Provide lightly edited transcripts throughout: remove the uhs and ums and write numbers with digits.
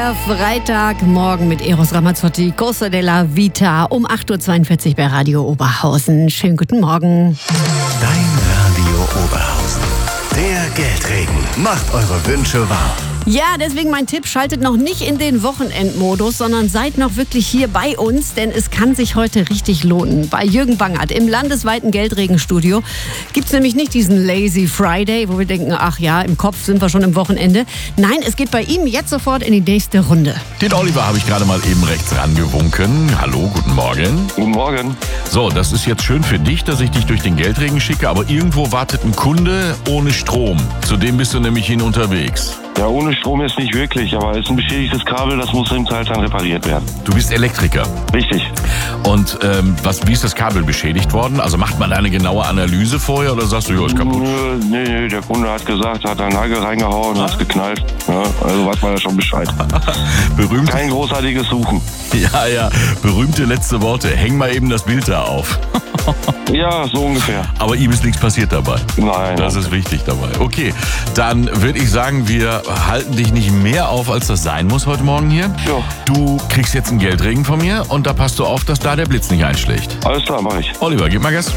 der Freitagmorgen mit Eros Ramazzotti, Corso della Vita um 8.42 Uhr bei Radio Oberhausen. Schönen guten Morgen. Dein Radio Oberhausen. Der Geldregen macht eure Wünsche wahr. Ja, deswegen mein Tipp, schaltet noch nicht in den Wochenendmodus, sondern seid noch wirklich hier bei uns, denn es kann sich heute richtig lohnen. Bei Jürgen Bangert im landesweiten Geldregenstudio gibt's nämlich nicht diesen Lazy Friday, wo wir denken, ach ja, im Kopf sind wir schon im Wochenende. Nein, es geht bei ihm jetzt sofort in die nächste Runde. Den Oliver habe ich gerade mal eben rechts rangewunken. Hallo, guten Morgen. Guten Morgen. So, das ist jetzt schön für dich, dass ich dich durch den Geldregen schicke, aber irgendwo wartet ein Kunde ohne Strom. Zu dem bist du nämlich hin unterwegs. Ja, ohne Strom jetzt nicht wirklich, aber es ist ein beschädigtes Kabel, das muss im Teil dann repariert werden. Du bist Elektriker. Richtig. Und wie ist das Kabel beschädigt worden? Also macht man da eine genaue Analyse vorher oder sagst du, ja, ist kaputt? Nee, der Kunde hat gesagt, hat einen Nagel reingehauen und hat's geknallt. Ja, also weiß man ja schon Bescheid. Berühmt. Kein großartiges Suchen. Ja, berühmte letzte Worte. Häng mal eben das Bild da auf. Ja, so ungefähr. Aber ihm ist nichts passiert dabei. Nein. Das ist wichtig dabei. Okay, dann würde ich sagen, wir halten dich nicht mehr auf, als das sein muss heute Morgen hier. Ja. Du kriegst jetzt einen Geldregen von mir und da passt du auf, dass da der Blitz nicht einschlägt. Alles klar, mach ich. Oliver, gib mal Gas.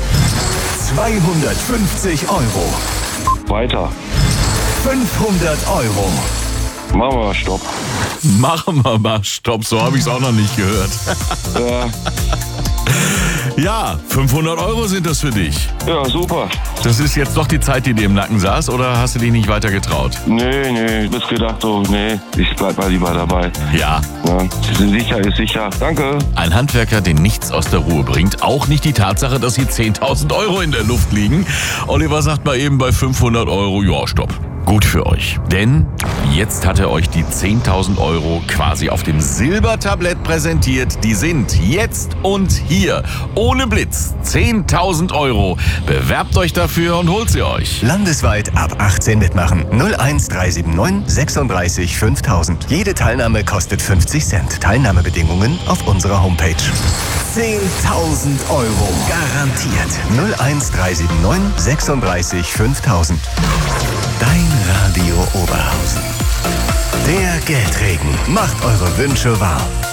250 Euro. Weiter. 500 Euro. Machen wir mal Stopp. Machen wir mal Stopp, so habe ich es auch noch nicht gehört. Ja, 500 Euro sind das für dich. Ja, super. Das ist jetzt doch die Zeit, die dir im Nacken saß, oder hast du dich nicht weiter getraut? Nee, bis gedacht so, ich bleib mal lieber dabei. Ja. Ja, sicher ist sicher. Danke. Ein Handwerker, den nichts aus der Ruhe bringt. Auch nicht die Tatsache, dass hier 10.000 Euro in der Luft liegen. Oliver sagt mal eben bei 500 Euro, ja, stopp. Gut für euch, denn jetzt hat er euch die 10.000 Euro quasi auf dem Silbertablett präsentiert. Die sind jetzt und hier, ohne Blitz, 10.000 Euro. Bewerbt euch dafür und holt sie euch. Landesweit ab 18 mitmachen. 01379 36 5000. Jede Teilnahme kostet 50 Cent. Teilnahmebedingungen auf unserer Homepage. 10.000 Euro. Garantiert. 01379 36 5000. Dein Radio Oberhausen. Der Geldregen macht eure Wünsche wahr.